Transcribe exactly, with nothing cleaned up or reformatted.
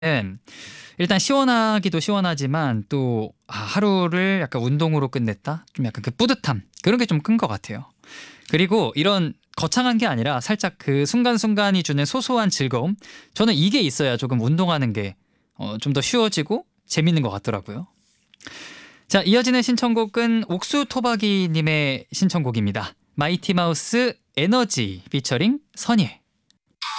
일단 시원하기도 시원하지만 또 아 하루를 약간 운동으로 끝냈다? 좀 약간 그 뿌듯함 그런 게 좀 큰 것 같아요. 그리고 이런 거창한 게 아니라 살짝 그 순간순간이 주는 소소한 즐거움 저는 이게 있어야 조금 운동하는 게 어 좀 더 쉬워지고 재밌는 것 같더라고요. 자 이어지는 신청곡은 옥수토박이 님의 신청곡입니다. 마이티 마우스 에너지 피처링 선예.